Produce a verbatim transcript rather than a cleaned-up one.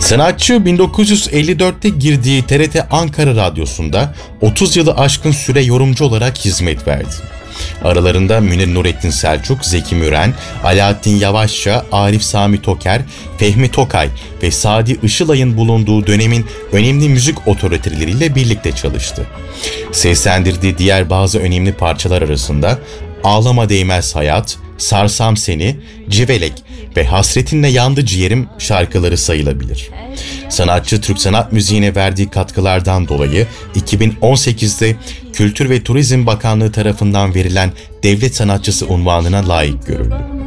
Sanatçı bin dokuz yüz elli dörtte girdiği T R T Ankara Radyosu'nda otuz yılı aşkın süre yorumcu olarak hizmet verdi. Aralarında Münir Nurettin Selçuk, Zeki Müren, Alaaddin Yavaşça, Arif Sami Toker, Fehmi Tokay ve Sadi Işılay'ın bulunduğu dönemin önemli müzik otoriteleriyle birlikte çalıştı. Seslendirdiği diğer bazı önemli parçalar arasında Ağlama Değmez Hayat, Sarsam Seni, Civelek ve Hasretinle Yandı Ciğerim şarkıları sayılabilir. Sanatçı Türk sanat müziğine verdiği katkılardan dolayı iki bin on sekizde Kültür ve Turizm Bakanlığı tarafından verilen devlet sanatçısı unvanına layık görüldü.